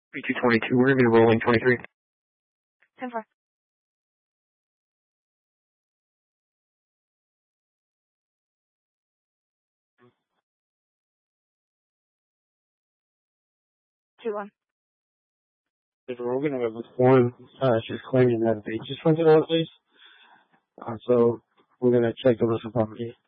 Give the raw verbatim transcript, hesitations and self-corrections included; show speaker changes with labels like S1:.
S1: two twenty-two, we're going to be rolling twenty-three.
S2: ten four. two one.
S3: Mister Rogan, I was one, uh, she's claiming that they just rented out, please. Uh, so we're going to check the rest of the property.